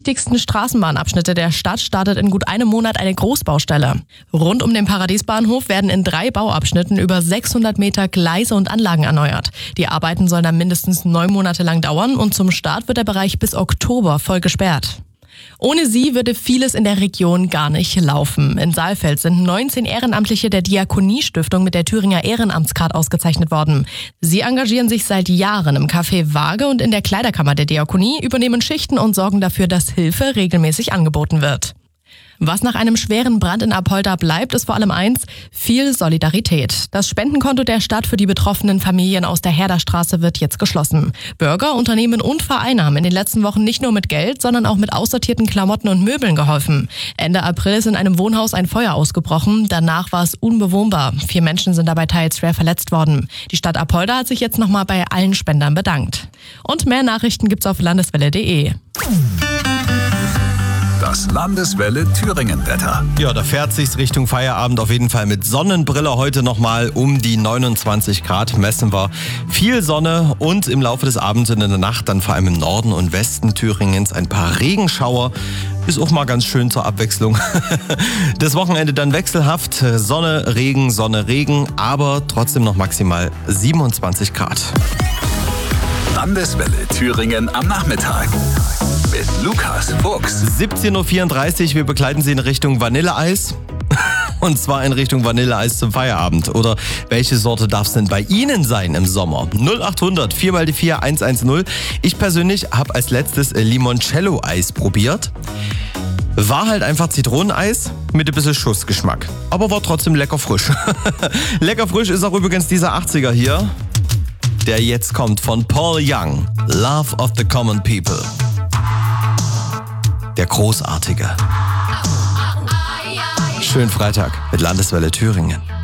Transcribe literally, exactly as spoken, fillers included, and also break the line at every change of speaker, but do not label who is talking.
wichtigsten Straßenbahnabschnitte der Stadt startet in gut einem Monat eine Großbaustelle. Rund um den Paradiesbahnhof werden in drei Bauabschnitten über sechshundert Meter Gleise und Anlagen erneuert. Die Arbeiten sollen dann mindestens neun Monate lang dauern und zum Start wird der Bereich bis Oktober voll gesperrt. Ohne sie würde vieles in der Region gar nicht laufen. In Saalfeld sind neunzehn Ehrenamtliche der Diakonie-Stiftung mit der Thüringer Ehrenamtskarte ausgezeichnet worden. Sie engagieren sich seit Jahren im Café Waage und in der Kleiderkammer der Diakonie, übernehmen Schichten und sorgen dafür, dass Hilfe regelmäßig angeboten wird. Was nach einem schweren Brand in Apolda bleibt, ist vor allem eins: viel Solidarität. Das Spendenkonto der Stadt für die betroffenen Familien aus der Herderstraße wird jetzt geschlossen. Bürger, Unternehmen und Vereine haben in den letzten Wochen nicht nur mit Geld, sondern auch mit aussortierten Klamotten und Möbeln geholfen. Ende April ist in einem Wohnhaus ein Feuer ausgebrochen. Danach war es unbewohnbar. Vier Menschen sind dabei teils schwer verletzt worden. Die Stadt Apolda hat sich jetzt nochmal bei allen Spendern bedankt. Und mehr Nachrichten gibt's auf landeswelle punkt de.
Das Landeswelle Thüringen-Wetter.
Ja, da fährt sich's Richtung Feierabend auf jeden Fall mit Sonnenbrille. Heute nochmal um die neunundzwanzig Grad messen wir. Viel Sonne und im Laufe des Abends und in der Nacht dann vor allem im Norden und Westen Thüringens ein paar Regenschauer. Ist auch mal ganz schön zur Abwechslung. Das Wochenende dann wechselhaft. Sonne, Regen, Sonne, Regen, aber trotzdem noch maximal siebenundzwanzig Grad.
Landeswelle Thüringen am Nachmittag. Mit Lukas Fuchs.
siebzehn Uhr vierunddreißig, wir begleiten Sie in Richtung Vanilleeis. Und zwar in Richtung Vanilleeis zum Feierabend. Oder welche Sorte darf es denn bei Ihnen sein im Sommer? null acht hundert vier mal die vier eins eins null. Ich persönlich habe als letztes Limoncello-Eis probiert. War halt einfach Zitroneneis mit ein bisschen Schussgeschmack. Aber war trotzdem lecker frisch. Lecker frisch ist auch übrigens dieser achtziger hier, der jetzt kommt von Paul Young. Love of the Common People. Der Großartige. Schönen Freitag mit Landeswelle Thüringen.